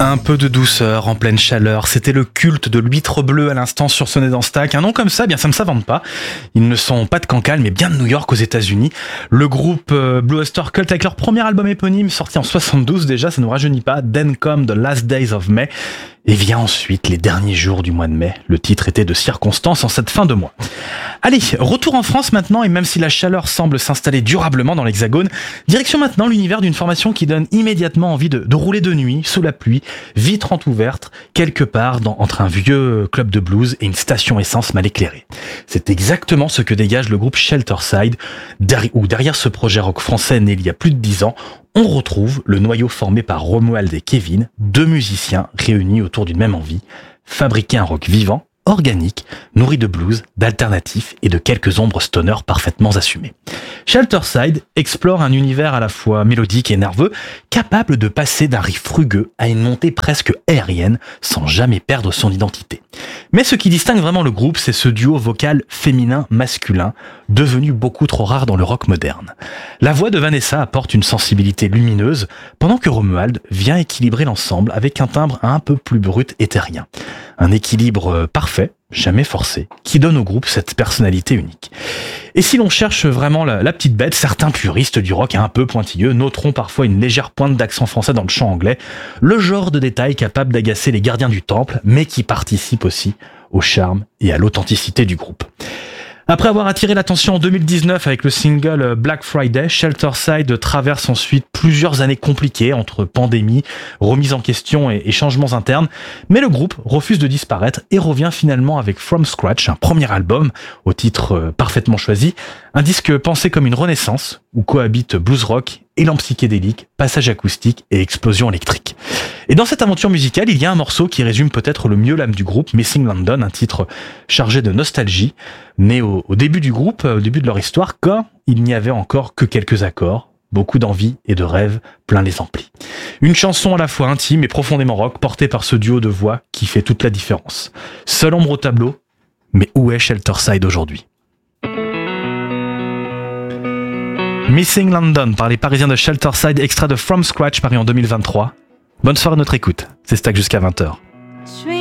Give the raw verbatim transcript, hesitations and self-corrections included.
Un peu de douceur en pleine chaleur, c'était le culte de l'huître bleue à l'instant sur Sonnet dans Stack. Un nom comme ça, bien ça ne s'invente pas. Ils ne sont pas de Cancale, mais bien de New York aux États-Unis. Le groupe euh, Blue Oyster Cult avec leur premier album éponyme sorti en soixante-douze déjà, ça ne nous rajeunit pas. Then Come the Last Days of May. Et vient ensuite les derniers jours du mois de mai. Le titre était de circonstance en cette fin de mois. Allez, retour en France maintenant, et même si la chaleur semble s'installer durablement dans l'Hexagone, direction maintenant l'univers d'une formation qui donne immédiatement envie de, de rouler de nuit, sous la pluie, vitre entrouverte, quelque part dans, entre un vieux club de blues et une station essence mal éclairée. C'est exactement ce que dégage le groupe Shelterside, derrière, où derrière ce projet rock français né il y a plus de dix ans, on retrouve le noyau formé par Romuald et Kevin, deux musiciens réunis autour d'une même envie, fabriquer un rock vivant, organique, nourri de blues, d'alternatifs et de quelques ombres stoner parfaitement assumées. Shelterside explore un univers à la fois mélodique et nerveux, capable de passer d'un riff rugueux à une montée presque aérienne sans jamais perdre son identité. Mais ce qui distingue vraiment le groupe, c'est ce duo vocal féminin-masculin, devenu beaucoup trop rare dans le rock moderne. La voix de Vanessa apporte une sensibilité lumineuse, pendant que Romuald vient équilibrer l'ensemble avec un timbre un peu plus brut et terrien. Un équilibre parfait, jamais forcé, qui donne au groupe cette personnalité unique. Et si l'on cherche vraiment la, la petite bête, certains puristes du rock un peu pointilleux noteront parfois une légère pointe d'accent français dans le chant anglais, le genre de détail capable d'agacer les gardiens du temple, mais qui participe aussi au charme et à l'authenticité du groupe. Après avoir attiré l'attention en deux mille dix-neuf avec le single Black Friday, Shelterside traverse ensuite plusieurs années compliquées entre pandémie, remise en question et, et changements internes, mais le groupe refuse de disparaître et revient finalement avec From Scratch, un premier album au titre euh, parfaitement choisi, un disque pensé comme une renaissance où cohabitent blues rock, élan psychédélique, passage acoustique et explosion électrique. Et dans cette aventure musicale, il y a un morceau qui résume peut-être le mieux l'âme du groupe, Missing London, un titre chargé de nostalgie, né au, au début du groupe, au début de leur histoire, quand il n'y avait encore que quelques accords, beaucoup d'envie et de rêves plein les amplis. Une chanson à la fois intime et profondément rock, portée par ce duo de voix qui fait toute la différence. Seule ombre au tableau, mais où est Shelterside aujourd'hui ? Missing London par les Parisiens de Shelterside, extrait de From Scratch paru en deux mille vingt-trois. Bonne soirée à notre écoute, c'est Stack jusqu'à vingt heures.